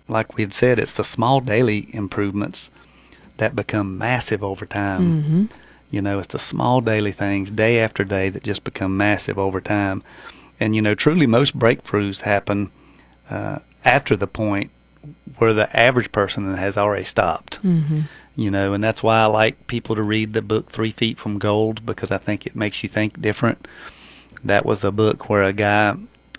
like we had said, it's the small daily improvements that become massive over time. Mm-hmm. It's the small daily things, day after day, that just become massive over time. And, truly most breakthroughs happen after the point where the average person has already stopped. Mm-hmm. And that's why I like people to read the book 3 Feet from Gold, because I think it makes you think different. That was a book where a guy,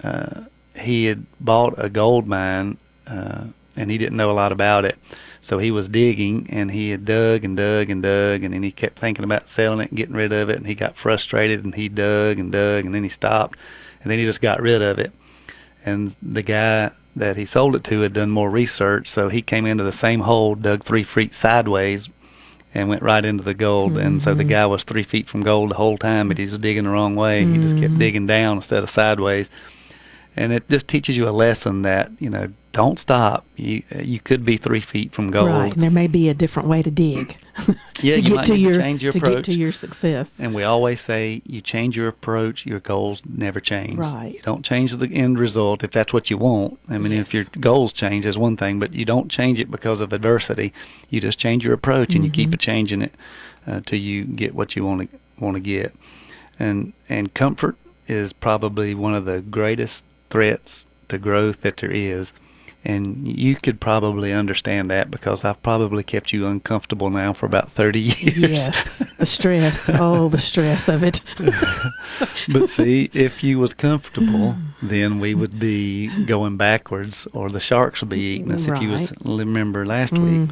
he had bought a gold mine, and he didn't know a lot about it. So he was digging, and he had dug and dug and dug, and then he kept thinking about selling it and getting rid of it, and he got frustrated, and he dug and dug, and then he stopped, and then he just got rid of it. And the guy that he sold it to had done more research, so he came into the same hole, dug 3 feet sideways, and went right into the gold. Mm-hmm. And so the guy was 3 feet from gold the whole time, but he was digging the wrong way. Mm-hmm. He just kept digging down instead of sideways. And it just teaches you a lesson that, don't stop. You could be 3 feet from gold. Right, and there may be a different way to dig. Yeah, to you get might to need your to change your to approach. get to your success. And we always say, you change your approach, your goals never change. Right. You don't change the end result if that's what you want. I mean, Yes. if your goals change, that's one thing, but you don't change it because of adversity. You just change your approach, and you keep it changing it till you get what you want to get. And comfort is probably one of the greatest threats to growth that there is. And you could probably understand that, because I've probably kept you uncomfortable now for about 30 years. Yes, the stress. Oh, the stress of it. But see, if you was comfortable, then we would be going backwards, or the sharks would be eating us. Right. If you was remember last week.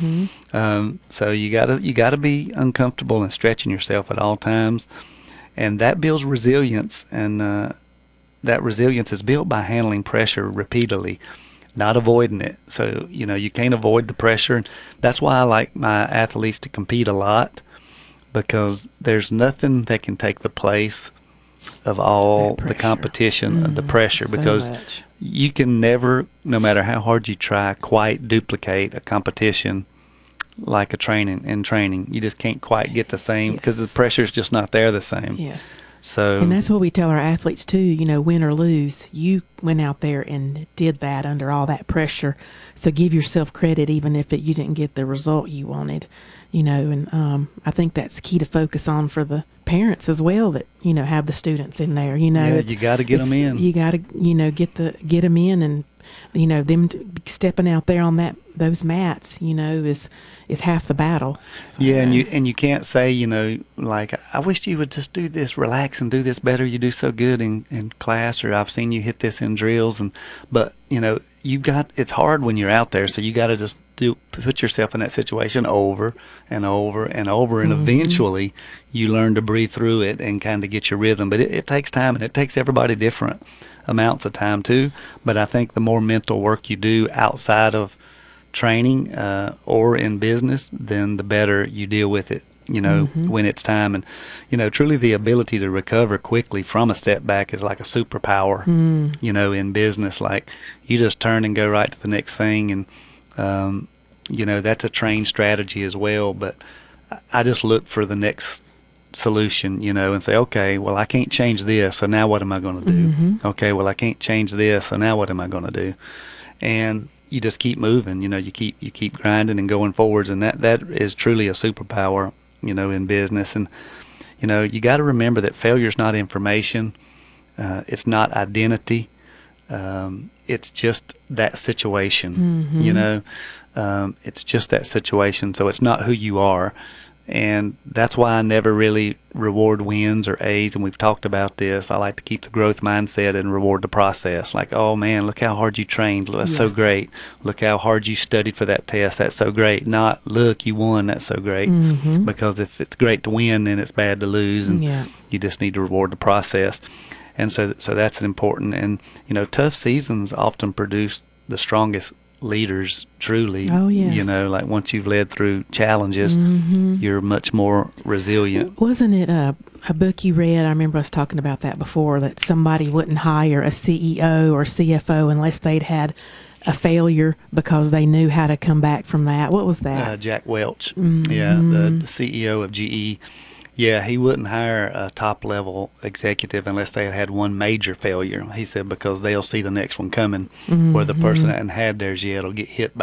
So you gotta be uncomfortable and stretching yourself at all times, and that builds resilience. And that resilience is built by handling pressure repeatedly, not avoiding it. So, you can't avoid the pressure. And that's why I like my athletes to compete a lot, because there's nothing that can take the place of all the competition, of the pressure, so because much. you can never, no matter how hard you try, quite duplicate a competition like a training. You just can't quite get the same, because the pressure is just not there the same. Yes. So, And that's what we tell our athletes too, win or lose, you went out there and did that under all that pressure. So give yourself credit, even if you didn't get the result you wanted, and I think that's key to focus on for the parents as well, that, have the students in there, yeah, you got to get them in. You got to, get them in, and, them stepping out there on those mats, is half the battle. So, yeah, and you can't say, like, I wish you would just do this, relax and do this better. You do so good in class, or I've seen you hit this in drills, but it's hard when you're out there, so you got to just put yourself in that situation over and over and over, and eventually you learn to breathe through it and kind of get your rhythm. But it takes time, and it takes everybody different amounts of time too. But I think the more mental work you do outside of training or in business, then the better you deal with it, when it's time. And, truly the ability to recover quickly from a setback is like a superpower, in business. Like, you just turn and go right to the next thing. And, that's a trained strategy as well. But I just look for the next solution, and say, okay, well, I can't change this, so now what am I going to do? Okay, well, I can't change this, so now what am I going to do? And you just keep moving, you keep grinding and going forwards, and that is truly a superpower, in business. And you got to remember that failure is not information, it's not identity, it's just that situation. It's just that situation, so it's not who you are. And that's why I never really reward wins or A's, and we've talked about this. I like to keep the growth mindset and reward the process. Like, oh man, look how hard you trained. That's so great. Look how hard you studied for that test. That's so great. Not, look, you won. That's so great. Because if it's great to win, then it's bad to lose, and you just need to reward the process. And so that's important. And, tough seasons often produce the strongest leaders, truly. Oh, yes. Like, once you've led through challenges, you're much more resilient. Wasn't it a book you read? I remember us talking about that before, that somebody wouldn't hire a CEO or CFO unless they'd had a failure, because they knew how to come back from that. What was that? Jack Welch. Yeah, the CEO of GE. Yeah, he wouldn't hire a top-level executive unless they had one major failure. He said, because they'll see the next one coming, where the person that hadn't had theirs yet will get hit